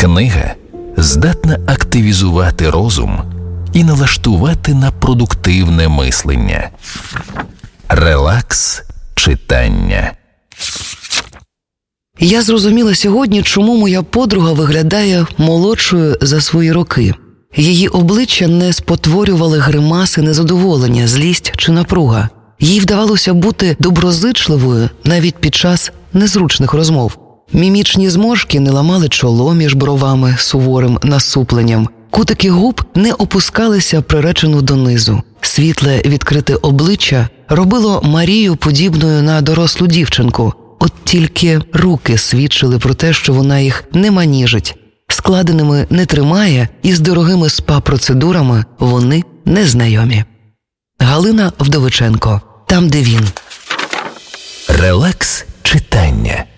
Книга здатна активізувати розум і налаштувати на продуктивне мислення. Релакс читання. Я зрозуміла сьогодні, чому моя подруга виглядає молодшою за свої роки. Її обличчя не спотворювали гримаси незадоволення, злість чи напруга. Їй вдавалося бути доброзичливою навіть під час незручних розмов. Мімічні зморшки не ламали чоло між бровами суворим насупленням. Кутики губ не опускалися приречено донизу. Світле відкрите обличчя робило Марію подібною на дорослу дівчинку. От тільки руки свідчили про те, що вона їх не маніжить. Складеними не тримає, і з дорогими спа-процедурами вони незнайомі. Галина Вдовиченко. Там, де він. Релакс читання.